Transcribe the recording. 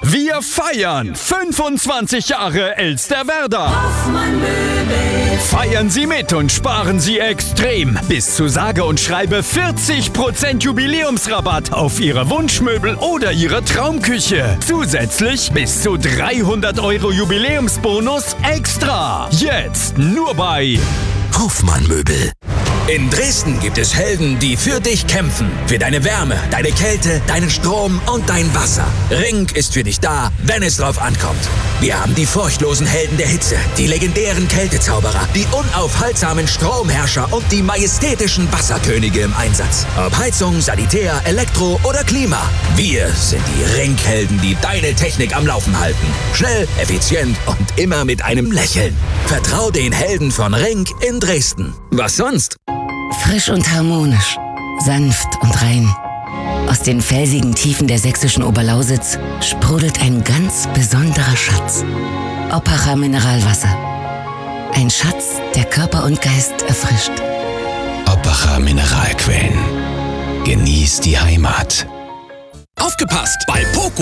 Wir feiern 25 Jahre Elsterwerda. Hoffmann Möbel. Feiern Sie mit und sparen Sie extrem. Bis zu sage und schreibe 40% Jubiläumsrabatt auf Ihre Wunschmöbel oder Ihre Traumküche. Zusätzlich bis zu 300 € Jubiläumsbonus extra. Jetzt nur bei Hoffmann Möbel. In Dresden gibt es Helden, die für dich kämpfen. Für deine Wärme, deine Kälte, deinen Strom und dein Wasser. Ring ist für dich da, wenn es drauf ankommt. Wir haben die furchtlosen Helden der Hitze, die legendären Kältezauberer, die unaufhaltsamen Stromherrscher und die majestätischen Wasserkönige im Einsatz. Ob Heizung, Sanitär, Elektro oder Klima. Wir sind die Ring-Helden, die deine Technik am Laufen halten. Schnell, effizient und immer mit einem Lächeln. Vertrau den Helden von Ring in Dresden. Was sonst? Frisch und harmonisch, sanft und rein. Aus den felsigen Tiefen der sächsischen Oberlausitz sprudelt ein ganz besonderer Schatz. Oppacher Mineralwasser. Ein Schatz, der Körper und Geist erfrischt. Oppacher Mineralquellen. Genieß die Heimat. Aufgepasst! Bei Poco